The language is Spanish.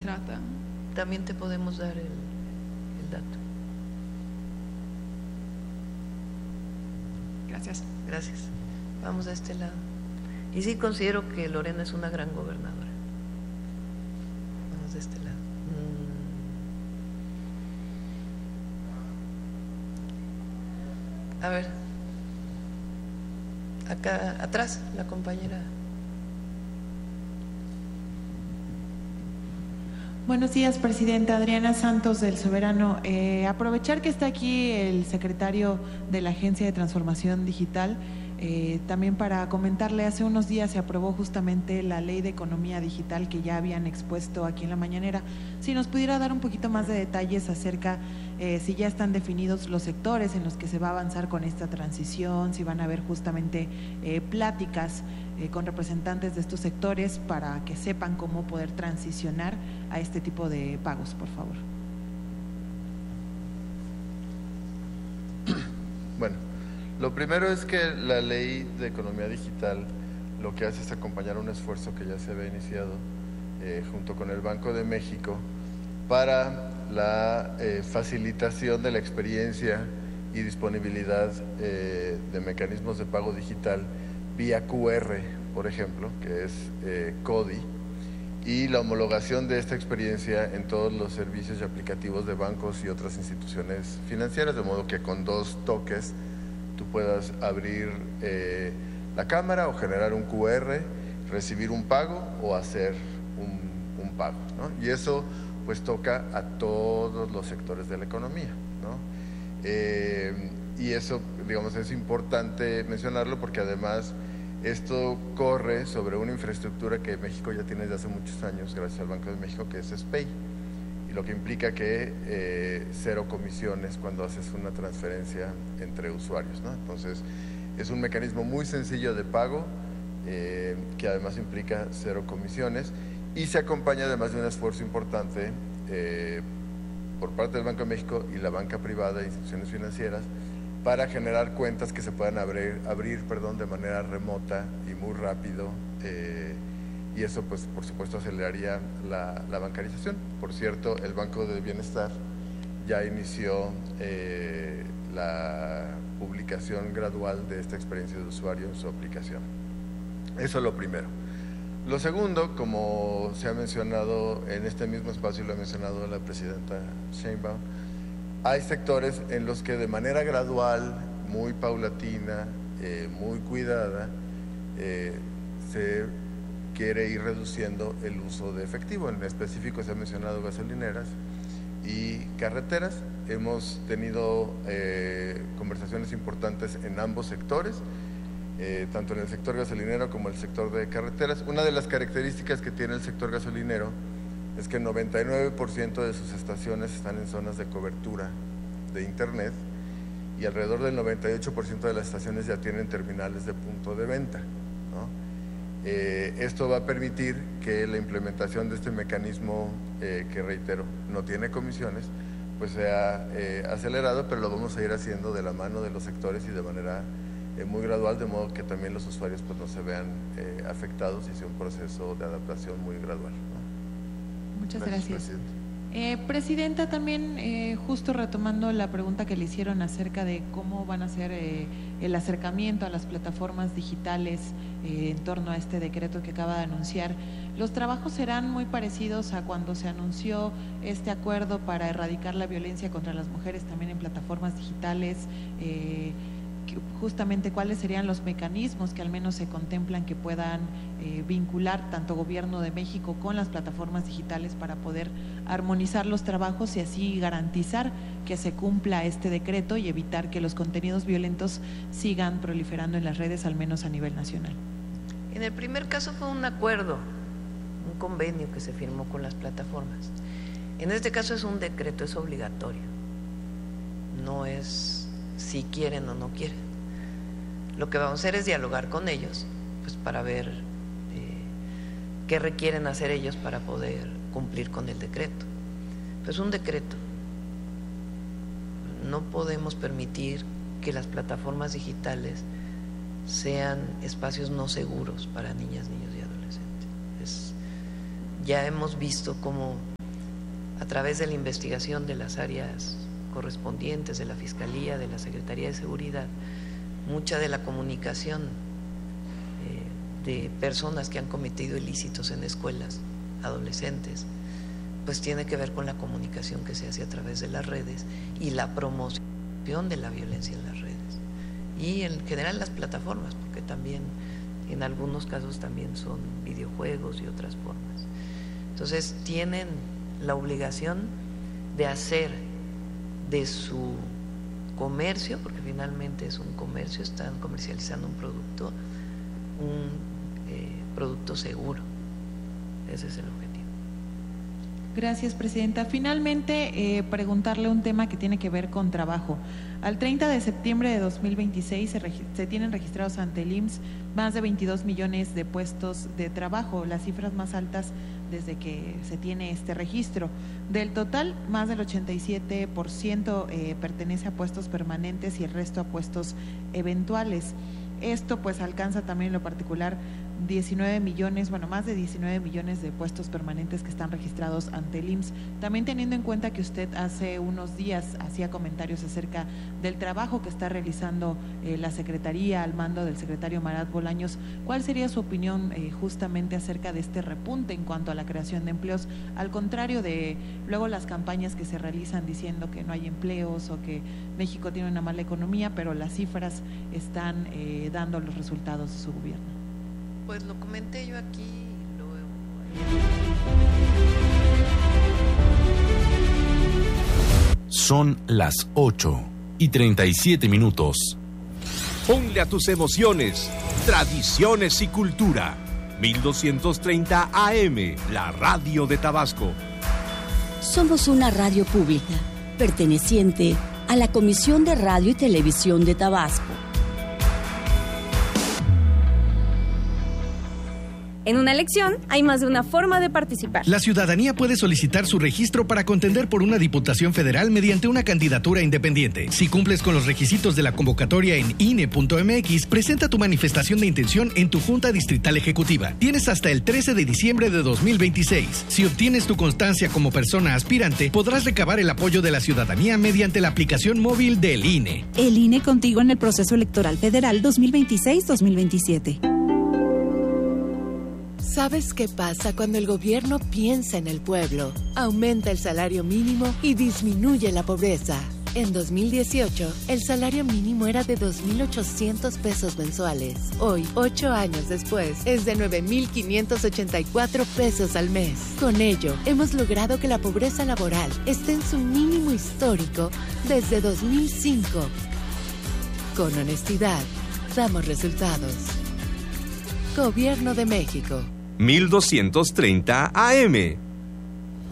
trata? También te podemos dar el dato. Gracias. Gracias. Vamos a este lado. Y sí considero que Lorena es una gran gobernadora. Vamos de este lado. A ver, acá atrás, la compañera. Buenos días, presidenta. Adriana Santos del Soberano. Aprovechar que está aquí el secretario de la Agencia de Transformación Digital, también para comentarle, hace unos días se aprobó justamente la Ley de Economía Digital que ya habían expuesto aquí en la mañanera. Si nos pudiera dar un poquito más de detalles acerca si ya están definidos los sectores en los que se va a avanzar con esta transición, si van a haber justamente pláticas con representantes de estos sectores para que sepan cómo poder transicionar a este tipo de pagos, por favor. Bueno, lo primero es que la Ley de Economía Digital lo que hace es acompañar un esfuerzo que ya se había iniciado junto con el Banco de México para la facilitación de la experiencia y disponibilidad de mecanismos de pago digital vía QR, por ejemplo, que es CODI, y la homologación de esta experiencia en todos los servicios y aplicativos de bancos y otras instituciones financieras, de modo que con 2 toques tú puedas abrir la cámara o generar un QR, recibir un pago o hacer un pago, ¿no? Y eso pues toca a todos los sectores de la economía, ¿no? Y eso, digamos, es importante mencionarlo porque además esto corre sobre una infraestructura que México ya tiene desde hace muchos años, gracias al Banco de México, que es SPEI, y lo que implica que 0 comisiones cuando haces una transferencia entre usuarios, ¿no? Entonces, es un mecanismo muy sencillo de pago, que además implica 0 comisiones, y se acompaña además de un esfuerzo importante por parte del Banco de México y la banca privada e instituciones financieras para generar cuentas que se puedan abrir de manera remota y muy rápido, y eso pues por supuesto aceleraría la bancarización. Por cierto, el Banco de Bienestar ya inició la publicación gradual de esta experiencia de usuario en su aplicación. Eso es lo primero. Lo segundo, como se ha mencionado en este mismo espacio, lo ha mencionado la presidenta Sheinbaum, hay sectores en los que de manera gradual, muy paulatina, muy cuidada, se quiere ir reduciendo el uso de efectivo. En específico se ha mencionado gasolineras y carreteras. Hemos tenido conversaciones importantes en ambos sectores, tanto en el sector gasolinero como en el sector de carreteras. Una de las características que tiene el sector gasolinero es que el 99% de sus estaciones están en zonas de cobertura de internet y alrededor del 98% de las estaciones ya tienen terminales de punto de venta, ¿no? Esto va a permitir que la implementación de este mecanismo, que reitero, no tiene comisiones, pues sea acelerado, pero lo vamos a ir haciendo de la mano de los sectores y de manera muy gradual, de modo que también los usuarios pues no se vean afectados y sea un proceso de adaptación muy gradual, ¿no? Muchas gracias. Presidenta. Presidenta, también justo retomando la pregunta que le hicieron acerca de cómo van a hacer el acercamiento a las plataformas digitales en torno a este decreto que acaba de anunciar, ¿los trabajos serán muy parecidos a cuando se anunció este acuerdo para erradicar la violencia contra las mujeres también en plataformas digitales? Justamente cuáles serían los mecanismos que al menos se contemplan que puedan vincular tanto Gobierno de México con las plataformas digitales para poder armonizar los trabajos y así garantizar que se cumpla este decreto y evitar que los contenidos violentos sigan proliferando en las redes, al menos a nivel nacional. En el primer caso fue un acuerdo, un convenio que se firmó con las plataformas. En este caso es un decreto, es obligatorio, no es si quieren o no quieren. Lo que vamos a hacer es dialogar con ellos, pues para ver qué requieren hacer ellos para poder cumplir con el decreto. Pues un decreto. No podemos permitir que las plataformas digitales sean espacios no seguros para niñas, niños y adolescentes. Ya hemos visto cómo a través de la investigación de las áreas correspondientes, de la Fiscalía, de la Secretaría de Seguridad, mucha de la comunicación de personas que han cometido ilícitos en escuelas, adolescentes, pues tiene que ver con la comunicación que se hace a través de las redes y la promoción de la violencia en las redes y en general las plataformas, porque también en algunos casos también son videojuegos y otras formas. Entonces tienen la obligación de hacer de su comercio, porque finalmente es un comercio, están comercializando un producto seguro. Ese es el objetivo. Gracias, Presidenta. Finalmente, preguntarle un tema que tiene que ver con trabajo. Al 30 de septiembre de 2026 se tienen registrados ante el IMSS más de 22 millones de puestos de trabajo, las cifras más altas desde que se tiene este registro. Del total, más del 87% pertenece a puestos permanentes y el resto a puestos eventuales. Esto pues alcanza también en lo particular 19 millones, bueno, más de 19 millones de puestos permanentes que están registrados ante el IMSS. También teniendo en cuenta que usted hace unos días hacía comentarios acerca del trabajo que está realizando la Secretaría al mando del secretario Marat Bolaños, ¿cuál sería su opinión justamente acerca de este repunte en cuanto a la creación de empleos? Al contrario de luego las campañas que se realizan diciendo que no hay empleos o que México tiene una mala economía, pero las cifras están dando los resultados de su gobierno. Pues lo comenté yo aquí, Son las 8:37. Ponle a tus emociones, tradiciones y cultura. 1230 AM, la radio de Tabasco. Somos una radio pública, perteneciente a la Comisión de Radio y Televisión de Tabasco. En una elección hay más de una forma de participar. La ciudadanía puede solicitar su registro para contender por una diputación federal mediante una candidatura independiente. Si cumples con los requisitos de la convocatoria en INE.mx, presenta tu manifestación de intención en tu Junta Distrital Ejecutiva. Tienes hasta el 13 de diciembre de 2026. Si obtienes tu constancia como persona aspirante, podrás recabar el apoyo de la ciudadanía mediante la aplicación móvil del INE. El INE contigo en el proceso electoral federal 2026-2027. ¿Sabes qué pasa cuando el gobierno piensa en el pueblo? Aumenta el salario mínimo y disminuye la pobreza. En 2018, el salario mínimo era de 2.800 pesos mensuales. Hoy, 8 años después, es de 9.584 pesos al mes. Con ello, hemos logrado que la pobreza laboral esté en su mínimo histórico desde 2005. Con honestidad, damos resultados. Gobierno de México. 1230 AM.